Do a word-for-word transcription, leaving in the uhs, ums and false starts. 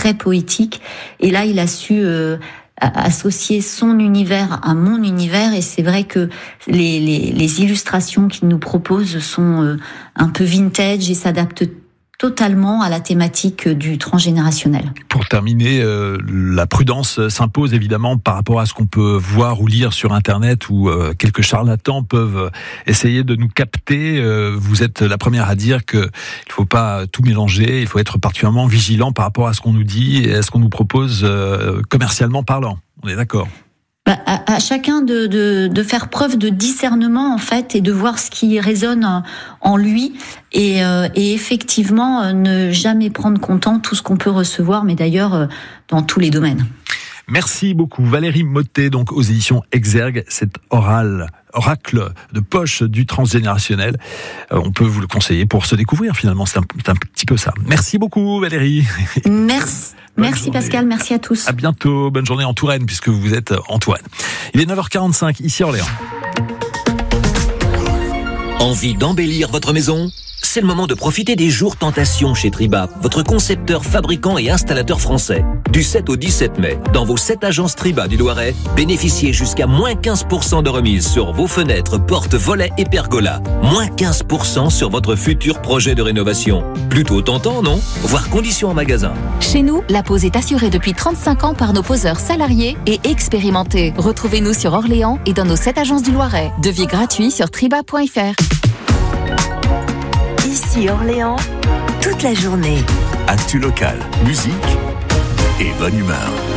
très poétique. Et là, il a su euh, associer son univers à mon univers. Et c'est vrai que les, les, les illustrations qu'il nous propose sont euh, un peu vintage et s'adaptent totalement à la thématique du transgénérationnel. Pour terminer, euh, la prudence s'impose évidemment par rapport à ce qu'on peut voir ou lire sur Internet, où euh, quelques charlatans peuvent essayer de nous capter. Euh, vous êtes la première à dire qu'il ne faut pas tout mélanger, il faut être particulièrement vigilant par rapport à ce qu'on nous dit et à ce qu'on nous propose euh, commercialement parlant. On est d'accord ? Bah, à, à chacun de, de, de faire preuve de discernement en fait et de voir ce qui résonne en, en lui et, euh, et effectivement euh, ne jamais prendre comptant tout ce qu'on peut recevoir, mais d'ailleurs euh, dans tous les domaines. Merci beaucoup Valérie Mottet, donc aux éditions Exergue, cet oral, oracle de poche du transgénérationnel. Euh, on peut vous le conseiller pour se découvrir finalement, c'est un, c'est un petit peu ça. Merci beaucoup Valérie. Merci. Merci Pascal, merci à tous. À bientôt, bonne journée en Touraine puisque vous êtes Antoine. Il est neuf heures quarante-cinq ici à Orléans. Envie d'embellir votre maison ? C'est le moment de profiter des jours Tentation chez Triba, votre concepteur, fabricant et installateur français. Du sept au dix-sept mai, dans vos sept agences Triba du Loiret, bénéficiez jusqu'à moins quinze pour cent de remise sur vos fenêtres, portes, volets et pergolas. Moins quinze pour cent sur votre futur projet de rénovation. Plutôt tentant, non ? Voir conditions en magasin. Chez nous, la pose est assurée depuis trente-cinq ans par nos poseurs salariés et expérimentés. Retrouvez-nous sur Orléans et dans nos sept agences du Loiret. Devis gratuit sur triba point f r. Ici Orléans, toute la journée. Actu locale, musique et bonne humeur.